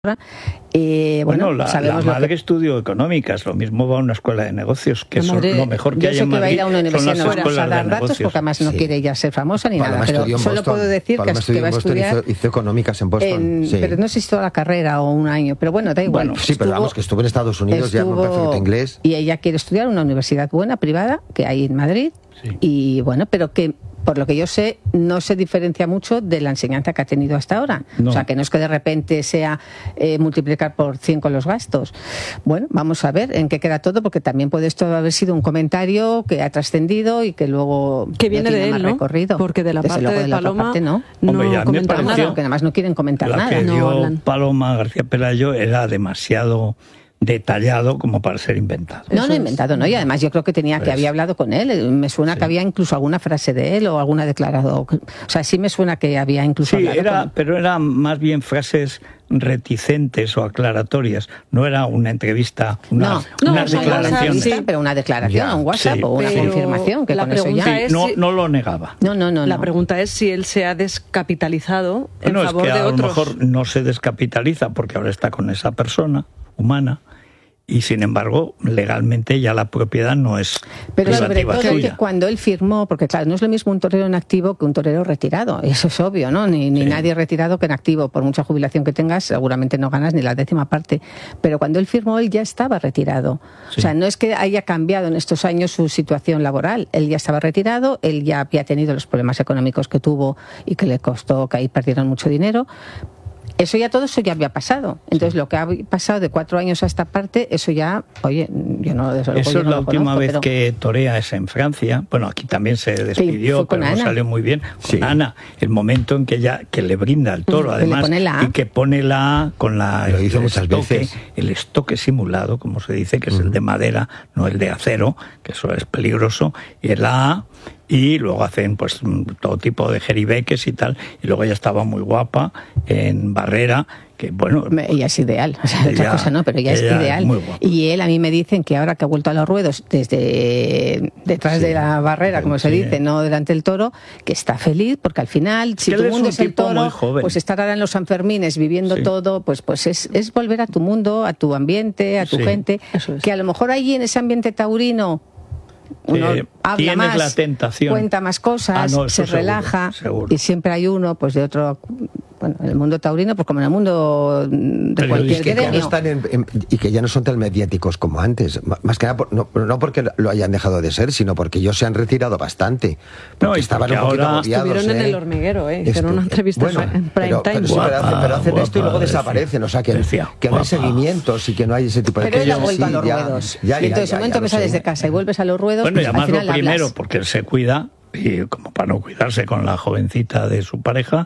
Bueno, la madre estudió económicas, lo mismo va a una escuela de negocios, que son lo mejor que hay en Madrid. Yo sé que va a ir a una universidad, no vamos a dar datos, porque además no quiere ya ser famosa ni nada, pero solo puedo decir que va a estudiar... Hizo económicas en Boston. Pero no sé si toda la carrera o un año, pero bueno, da igual. Sí, pero vamos, que estuvo en Estados Unidos, ya con perfecto inglés. Y ella quiere estudiar en una universidad buena, privada, que hay en Madrid, y bueno, pero que... por lo que yo sé, no se diferencia mucho de la enseñanza que ha tenido hasta ahora. No. O sea, que no es que de repente sea multiplicar por 100 con los gastos. Bueno, vamos a ver en qué queda todo, porque también puede esto haber sido un comentario que ha trascendido y que luego que viene no tiene de él, más recorrido. Porque de la parte de Paloma parte, no comentan nada. Porque nada más no quieren comentar la nada. Que dio Paloma García Pelayo era demasiado detallado como para ser inventado. No inventado, no. Y además yo creo que que había hablado con él. Me suena que había incluso alguna frase de él o alguna declarado. O sea, sí me suena que había incluso hablado pero eran más bien frases reticentes o aclaratorias. No era una entrevista, una declaración. Sí, pero una declaración, un WhatsApp o una confirmación. Que la con eso ya... no lo negaba. La pregunta es si él se ha descapitalizado en favor de otros. A lo mejor no se descapitaliza porque ahora está con esa persona humana. Y sin embargo, legalmente ya la propiedad no es pero sobre todo suya. Que cuando él firmó, porque claro, no es lo mismo un torero en activo que un torero retirado, eso es obvio, ¿no? Ni nadie retirado que en activo, por mucha jubilación que tengas, seguramente no ganas ni la 10ª parte. Pero cuando él firmó, él ya estaba retirado. Sí. O sea, no es que haya cambiado en estos años su situación laboral, él ya estaba retirado, él ya había tenido los problemas económicos que tuvo y que le costó, que ahí perdieron mucho dinero. Todo eso ya había pasado. Entonces, lo que ha pasado de 4 años a esta parte, eso ya, oye, yo no... Eso es la última vez que torea es en Francia. Bueno, aquí también se despidió, pero no salió muy bien. Con Ana, el momento en que le brinda el toro, además, y que pone la A con lo hizo muchas veces. El estoque simulado, como se dice, que es el de madera, no el de acero, que eso es peligroso, y el A... Y luego hacen pues todo tipo de jeribeques y tal. Y luego ella estaba muy guapa en Barrera, que bueno... Ella es ideal, o sea, otra cosa no, pero ella es ideal. Y él, a mí me dicen que ahora que ha vuelto a los ruedos, desde detrás de la barrera, como se dice, no delante del toro, que está feliz, porque al final, si tu mundo es el toro, pues estar ahora en los Sanfermines viviendo todo, pues es volver a tu mundo, a tu ambiente, a tu gente, que a lo mejor ahí en ese ambiente taurino uno habla más, la tentación. Cuenta más cosas, se relaja, seguro. Y siempre hay uno pues de otro, bueno, en el mundo taurino, pues como en el mundo de cualquier gremio. Y que ya no son tan mediáticos como antes, más que nada no porque lo hayan dejado de ser, sino porque ellos se han retirado bastante, porque estaban un poquito agobiados. Estuvieron en El Hormiguero, en una entrevista en Prime Time. Pero hacen esto y luego desaparecen, o sea que no hay seguimientos y que no hay ese tipo de cosas. Pero él ha vuelto a los ruedos. Y entonces, el momento que sales de casa y vuelves a los ruedos, bueno, pues, y además al final lo primero, hablas. porque él se cuida, y como para no cuidarse con la jovencita de su pareja,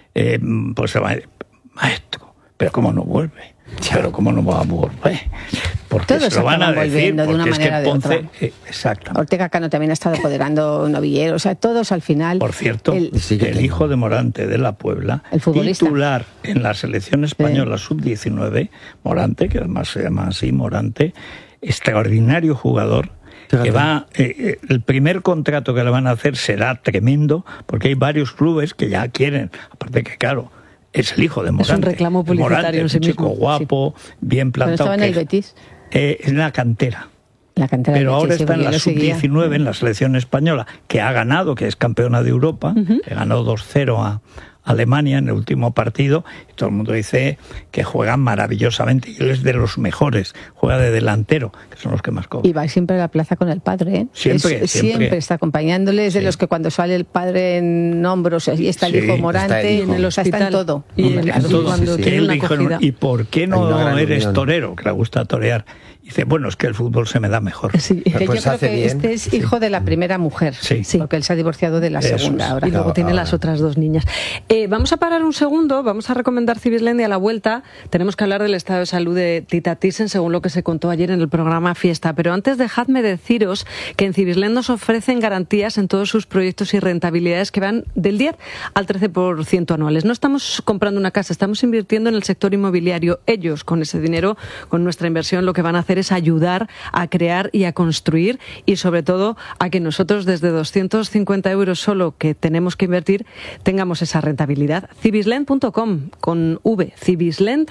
pues se va a decir, maestro, pero ¿cómo no vuelve? Pero ¿cómo no va a volver? Porque todos se lo van a decir, de una manera es que Ponce, de otra. Exactamente. Ortega Cano también ha estado apoderando novilleros, o sea, todos al final... Por cierto, el hijo de Morante de la Puebla, el futbolista titular en la selección española sub-19, Morante, que además se llama así, Morante, extraordinario jugador, que va, el primer contrato que le van a hacer será tremendo, porque hay varios clubes que ya quieren, aparte que claro, es el hijo de Morante. Es un reclamo publicitario Morante, en sí mismo. Un chico guapo, bien plantado. ¿Pero estaba en el Betis? En la cantera. Pero ahora está en la sub-19, en la selección española, que ha ganado, que es campeona de Europa, que ganó 2-0 a Alemania en el último partido, y todo el mundo dice que juegan maravillosamente, y él es de los mejores, juega de delantero, que son los que más cobran. Y va siempre a la plaza con el padre, ¿eh? Siempre está acompañándole, es de los que cuando sale el padre en hombros, y está el hijo Morante, en el hospital, está en todo. Y cuando tiene él una dijo, ¿y por qué no eres torero? Que le gusta torear. Y dice, bueno, es que el fútbol se me da mejor. Sí, que pues yo creo que este es hijo de la primera mujer, porque él se ha divorciado de la segunda ahora. Y luego tiene las otras 2 niñas. Vamos a parar un segundo, vamos a recomendar Cibisland y a la vuelta tenemos que hablar del estado de salud de Tita Thyssen, según lo que se contó ayer en el programa Fiesta. Pero antes dejadme deciros que en Cibisland nos ofrecen garantías en todos sus proyectos y rentabilidades que van del 10 al 13% anuales. No estamos comprando una casa, estamos invirtiendo en el sector inmobiliario. Ellos, con ese dinero, con nuestra inversión, lo que van a hacer es ayudar a crear y a construir, y sobre todo a que nosotros desde 250 euros solo que tenemos que invertir tengamos esa rentabilidad. Cibisland.com con V, Cibisland.com.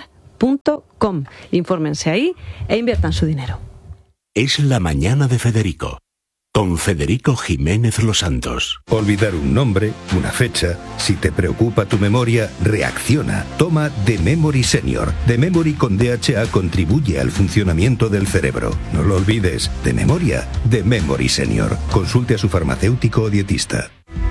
Federicogroup.com. Infórmense ahí e inviertan su dinero. Es la mañana de Federico, con Federico Jiménez Los Santos. Olvidar un nombre, una fecha. Si te preocupa tu memoria, reacciona. Toma The Memory Senior. The Memory con DHA contribuye al funcionamiento del cerebro. No lo olvides. De memoria, The Memory Senior. Consulte a su farmacéutico o dietista.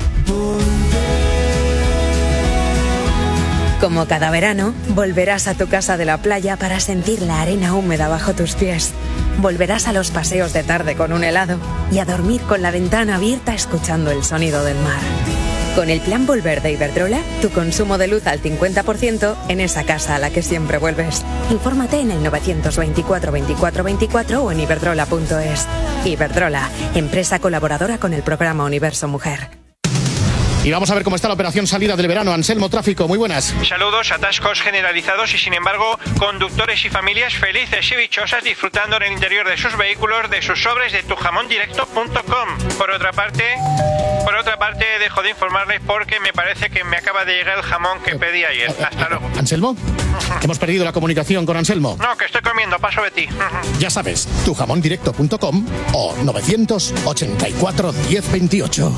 Como cada verano, volverás a tu casa de la playa para sentir la arena húmeda bajo tus pies. Volverás a los paseos de tarde con un helado y a dormir con la ventana abierta escuchando el sonido del mar. Con el plan Volver de Iberdrola, tu consumo de luz al 50% en esa casa a la que siempre vuelves. Infórmate en el 924 24 24 o en iberdrola.es. Iberdrola, empresa colaboradora con el programa Universo Mujer. Y vamos a ver cómo está la operación salida del verano. Anselmo, tráfico, muy buenas. Saludos, atascos generalizados y sin embargo conductores y familias felices y dichosas disfrutando en el interior de sus vehículos de sus sobres de tujamondirecto.com. Por otra parte, dejo de informarles porque me parece que me acaba de llegar el jamón que pedí ayer. Hasta luego. ¿Anselmo? Hemos perdido la comunicación con Anselmo. No, que estoy comiendo, paso de ti. Ya sabes, tujamondirecto.com o 984 1028.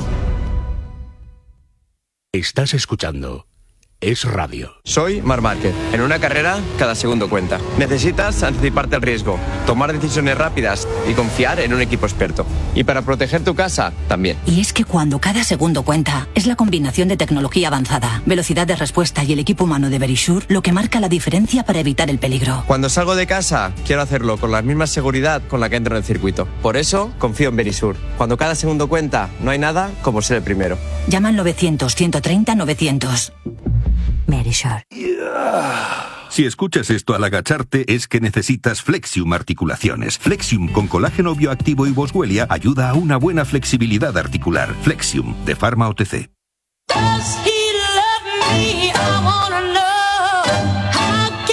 Estás escuchando Es Radio. Soy Marc Márquez. En una carrera, cada segundo cuenta. Necesitas anticiparte al riesgo, tomar decisiones rápidas y confiar en un equipo experto. Y para proteger tu casa, también. Y es que cuando cada segundo cuenta, es la combinación de tecnología avanzada, velocidad de respuesta y el equipo humano de Verisure lo que marca la diferencia para evitar el peligro. Cuando salgo de casa, quiero hacerlo con la misma seguridad con la que entro en el circuito. Por eso, confío en Verisure. Cuando cada segundo cuenta, no hay nada como ser el primero. Llama al 900-130-900. Verisure. Si escuchas esto al agacharte es que necesitas Flexium Articulaciones. Flexium con colágeno bioactivo y Boswellia ayuda a una buena flexibilidad articular. Flexium, de Pharma OTC.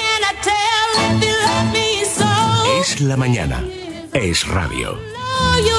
Es la mañana. Es Radio.